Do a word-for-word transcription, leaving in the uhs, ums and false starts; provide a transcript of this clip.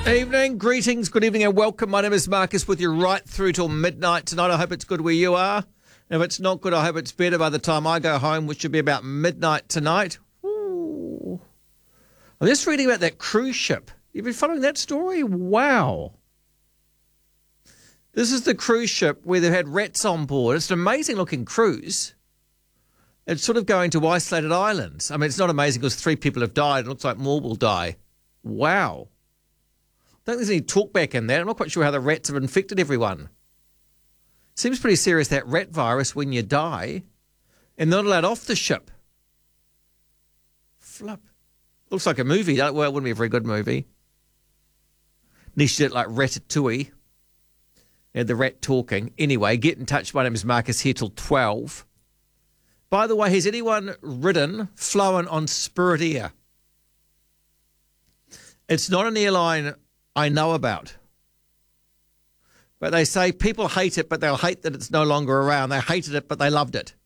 Evening, greetings, good evening and welcome. My name is Marcus with you right through till midnight tonight. I hope it's good where you are. If it's not good, I hope it's better by the time I go home, which should be about midnight tonight. Ooh. I'm just reading about that cruise ship. You've been following that story? Wow. This is the cruise ship where they've had rats on board. It's an amazing looking cruise. It's sort of going to isolated islands. I mean, it's not amazing because three people have died. It looks like more will die. Wow. I don't think there's any talk back in that. I'm not quite sure how the rats have infected everyone. Seems pretty serious, that rat virus, when you die and not allowed off the ship. Flip. Looks like a movie. Well, it wouldn't be a very good movie. Unless you did it like Ratatouille. And the rat talking. Anyway, get in touch. My name is Marcus, here till twelve. By the way, has anyone ridden, flown on Spirit Air? It's not an airline I know about. But they say people hate it, but they'll hate that it's no longer around. They hated it, but they loved it.